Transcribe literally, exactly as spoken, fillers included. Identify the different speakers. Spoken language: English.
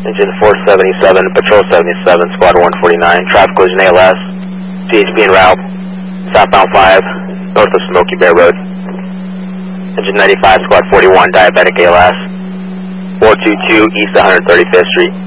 Speaker 1: Engine four seventy-seven, Patrol seventy-seven, Squad one forty-nine, traffic collision A L S, T H B en route, southbound five, north of Smoky Bear Road. Engine ninety-five, Squad forty-one, diabetic A L S, four two two East one hundred thirty-fifth Street.